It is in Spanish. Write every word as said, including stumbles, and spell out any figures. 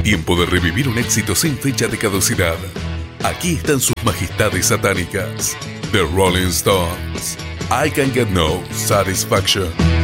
Tiempo de revivir un éxito sin fecha de caducidad. Aquí están sus majestades satánicas. The Rolling Stones. I Can Get No Satisfaction.